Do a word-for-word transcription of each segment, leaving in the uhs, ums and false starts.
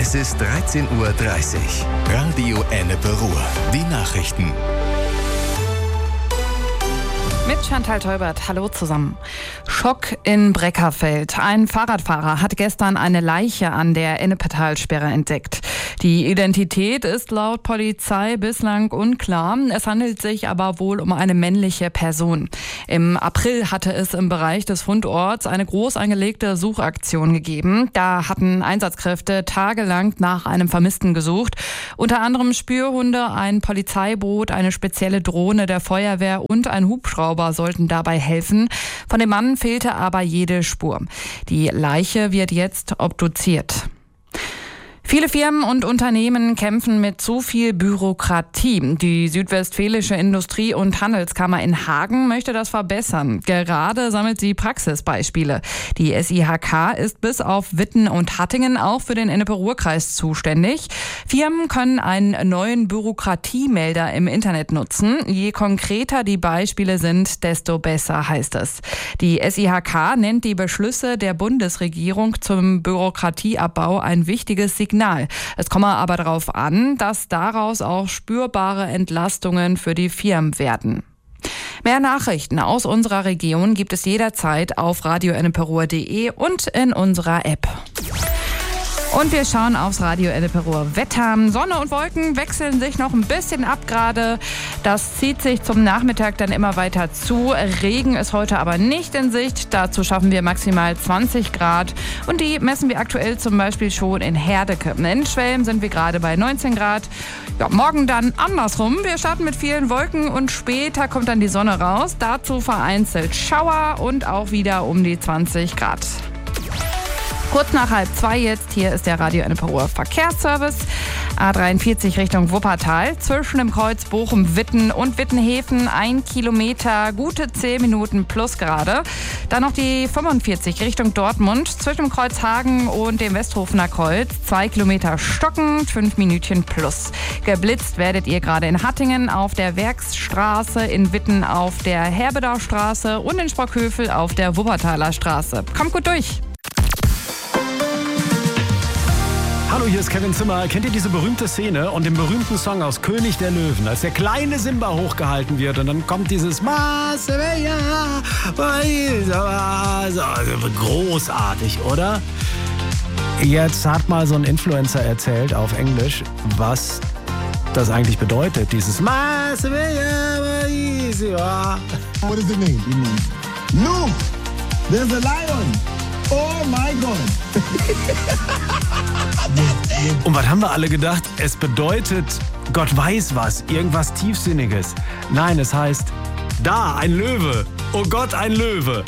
Es ist dreizehn Uhr dreißig. Radio Ennepe Ruhr. Die Nachrichten. Mit Chantal Teubert, hallo zusammen. Schock in Breckerfeld. Ein Fahrradfahrer hat gestern eine Leiche an der Ennepetalsperre entdeckt. Die Identität ist laut Polizei bislang unklar. Es handelt sich aber wohl um eine männliche Person. Im April hatte es im Bereich des Fundorts eine groß angelegte Suchaktion gegeben. Da hatten Einsatzkräfte tagelang nach einem Vermissten gesucht. Unter anderem Spürhunde, ein Polizeiboot, eine spezielle Drohne der Feuerwehr und ein Hubschrauber sollten dabei helfen. Von dem Mann fehlte aber jede Spur. Die Leiche wird jetzt obduziert. Viele Firmen und Unternehmen kämpfen mit zu viel Bürokratie. Die Südwestfälische Industrie- und Handelskammer in Hagen möchte das verbessern. Gerade sammelt sie Praxisbeispiele. Die S I H K ist bis auf Witten und Hattingen auch für den Ennepe-Ruhr-Kreis zuständig. Firmen können einen neuen Bürokratiemelder im Internet nutzen. Je konkreter die Beispiele sind, desto besser, heißt es. Die S I H K nennt die Beschlüsse der Bundesregierung zum Bürokratieabbau ein wichtiges Signal. Es komme aber darauf an, dass daraus auch spürbare Entlastungen für die Firmen werden. Mehr Nachrichten aus unserer Region gibt es jederzeit auf radio ennepe ruhr punkt de und in unserer App. Und wir schauen aufs Radio Ennepe Ruhr Wetter. Sonne und Wolken wechseln sich noch ein bisschen ab gerade. Das zieht sich zum Nachmittag dann immer weiter zu. Regen ist heute aber nicht in Sicht. Dazu schaffen wir maximal zwanzig Grad. Und die messen wir aktuell zum Beispiel schon in Herdecke. In Schwelm sind wir gerade bei neunzehn Grad. Ja, morgen dann andersrum. Wir starten mit vielen Wolken und später kommt dann die Sonne raus. Dazu vereinzelt Schauer und auch wieder um die zwanzig Grad. Kurz nach halb zwei jetzt, hier ist der Radio Ennepe Ruhr Verkehrsservice. A dreiundvierzig Richtung Wuppertal, zwischen dem Kreuz Bochum-Witten und Wittenhäfen, ein Kilometer, gute zehn Minuten plus gerade. Dann noch die fünfundvierzig Richtung Dortmund, zwischen dem Kreuz Hagen und dem Westhofener Kreuz, zwei Kilometer stockend, fünf Minütchen plus. Geblitzt werdet ihr gerade in Hattingen auf der Werksstraße, in Witten auf der Herbedauer Straße und in Sprockhövel auf der Wuppertaler Straße. Kommt gut durch! Hallo, hier ist Kevin Zimmer. Kennt ihr diese berühmte Szene und den berühmten Song aus König der Löwen, als der kleine Simba hochgehalten wird und dann kommt dieses großartig, oder? Jetzt hat mal so ein Influencer erzählt auf Englisch, was das eigentlich bedeutet, dieses What does it mean? It means, look, there's a lion. Oh my God. Und was haben wir alle gedacht? Es bedeutet, Gott weiß was, irgendwas Tiefsinniges. Nein, es heißt, da, ein Löwe. Oh Gott, ein Löwe.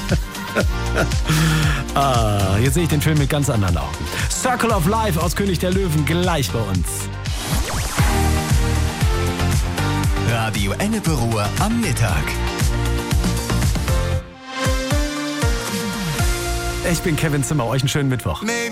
ah, jetzt sehe ich den Film mit ganz anderen Augen. Circle of Life aus König der Löwen gleich bei uns. Radio Ennepe Ruhr am Mittag. Ich bin Kevin Zimmer, euch einen schönen Mittwoch. Maybe